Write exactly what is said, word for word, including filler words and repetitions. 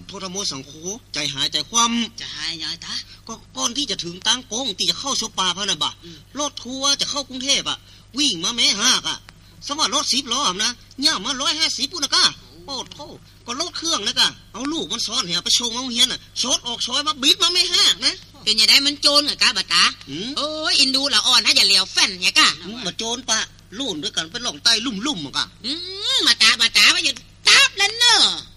โทรโมสังโฆใจหายใจคว่ำจะหายยังตาก็ก่อนที่จะถึงตังโกงที่จะเข้าโซปาพะนะบ่รถทัวร์จะเข้ากรุงเทพอ่ะวิ่งมาแม่หากอ่ะสมว่ารถสิบล้อนะย่ามาหนึ่งร้อยห้าสิบปุ่นนะกะโอ้โธ่ก็รถเครื่องนะกะเอาลูกมันซ้อนเหี่ยไปชงโรงเรียนน่ะโซดออกซอยมาบิดมาแม่หากนะเป็นยังไงมันโจรเหรอกะบะตาโอ้ยอินดูละอ่อนถ้าอย่าเหลียวแฟนเนี่ยกะมาโจรปะลุ่นด้วยกันไปหลงใต้ลุ่มๆอ่ะกะอืมมาตาบะตาว่าอย่าตับแล้วเนอะ